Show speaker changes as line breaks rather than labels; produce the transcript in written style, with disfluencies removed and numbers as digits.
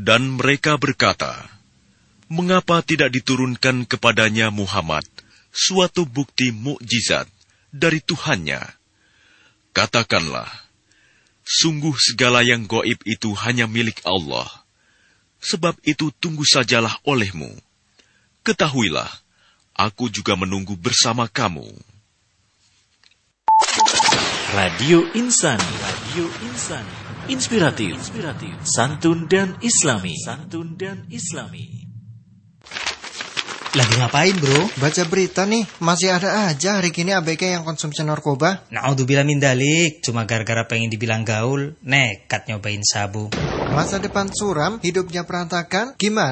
Dan mereka berkata, "Mengapa tidak diturunkan kepadanya Muhammad suatu bukti mukjizat dari Tuhannya?" Katakanlah, sungguh segala yang gaib itu hanya milik Allah. Sebab itu tunggu sajalah olehmu. Ketahuilah, aku juga menunggu bersama kamu.
Radio Insani, inspiratif, santun dan Islami.
Lagi ngapain, bro?
Baca berita nih, masih ada aja hari gini ABG yang konsumsi narkoba.
Naudzubillah min dalik, cuma gara-gara pengen dibilang gaul, nekat nyobain sabu.
Masa depan suram, hidupnya berantakan, gimana?